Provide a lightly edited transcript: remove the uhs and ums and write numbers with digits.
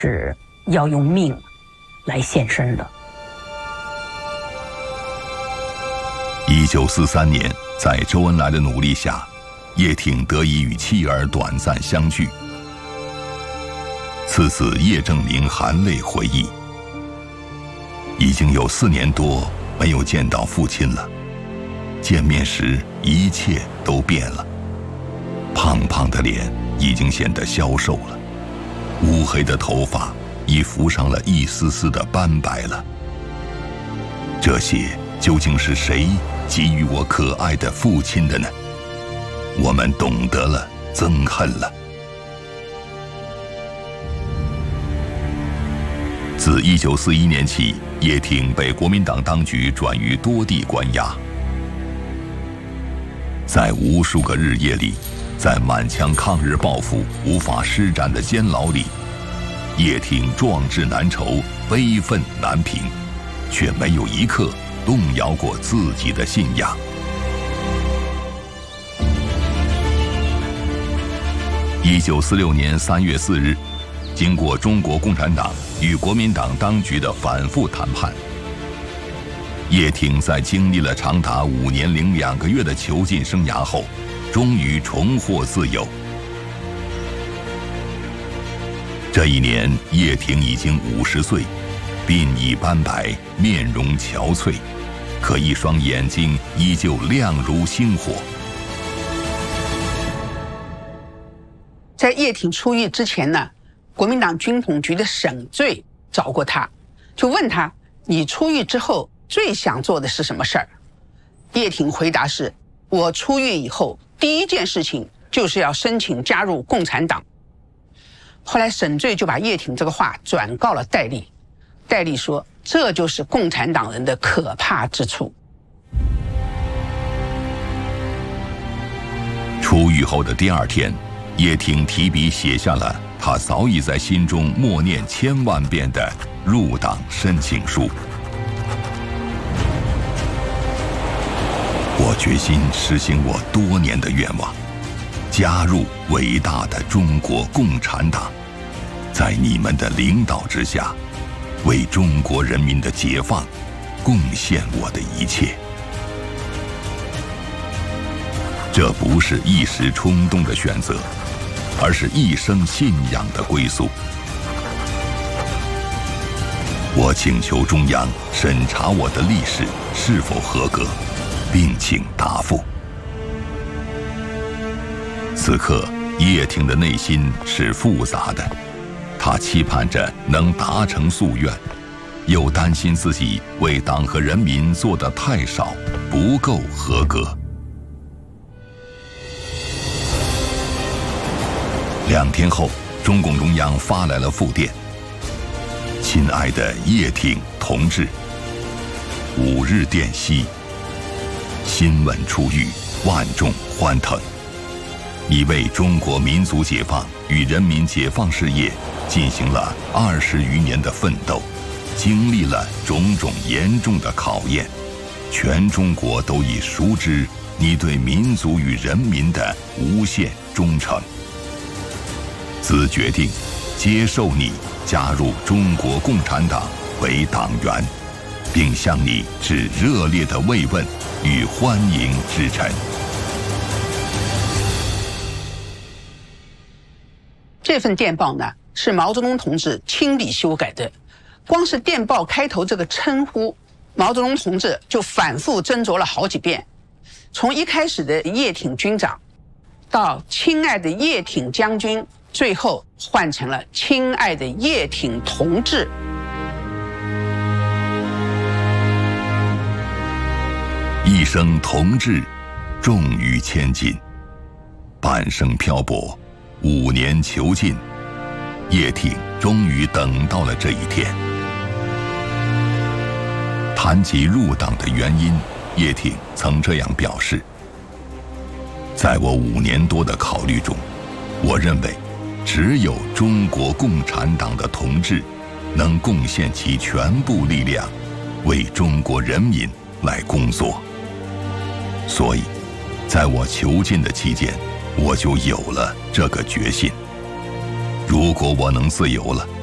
是要用命来献身的。 1943年，在周恩来的努力下，叶挺得以与妻儿短暂相聚。次子叶正明含泪回忆，已经有4年多没有见到父亲了，见面时一切都变了，胖胖的脸已经显得消瘦了，乌黑的头发已浮上了一丝丝的斑白了。这些究竟是谁给予我可爱的父亲的呢？我们懂得了，憎恨了。自1941年起，叶挺被国民党当局转于多地关押，在无数个日夜里，在满腔抗日抱负无法施展的监牢里，叶挺壮志难酬，悲愤难平，却没有一刻动摇过自己的信仰。1946年3月4日，经过中国共产党与国民党当局的反复谈判，叶挺在经历了长达5年零2个月的囚禁生涯后，终于重获自由。这一年，叶挺已经50岁，鬓已斑白，面容憔悴，可一双眼睛依旧亮如星火。 在叶挺出狱之前呢，国民党军统局的沈醉找过他，就问他：“你出狱之后最想做的是什么事儿？”叶挺回答是：“我出狱以后第一件事情就是要申请加入共产党。”后来沈醉就把叶挺这个话转告了戴笠，戴笠说：“这就是共产党人的可怕之处。” 出狱后的第2天，叶挺提笔写下了他早已在心中默念1000万遍的入党申请书。我决心实行我多年的愿望，加入伟大的中国共产党，在你们的领导之下，为中国人民的解放贡献我的一切。这不是一时冲动的选择，而是一生信仰的归宿。我请求中央审查我的历史是否合格，并请答复。此刻，叶挺的内心是复杂的，他期盼着能达成夙愿，又担心自己为党和人民做得太少，不够合格。2天后，中共中央发来了复电：“亲爱的叶挺同志，5日电悉，新闻出狱，万众欢腾。你为中国民族解放与人民解放事业进行了20余年的奋斗，经历了种种严重的考验，全中国都已熟知你对民族与人民的无限忠诚。兹决定接受你加入中国共产党为党员，并向你致热烈的慰问与欢迎之忱。” 这份电报呢，是毛泽东同志亲笔修改的，光是电报开头这个称呼，毛泽东同志就反复斟酌了好几遍，从一开始的叶挺军长，到亲爱的叶挺将军，最后换成了亲爱的叶挺同志。 一生同志，重于千金；半生漂泊，5年囚禁，叶挺终于等到了这一天。谈及入党的原因，叶挺曾这样表示：“在我5年多的考虑中，我认为只有中国共产党的同志能贡献其全部力量，为中国人民来工作。所以，在我囚禁的期间，我就有了这个决心。如果我能自由了，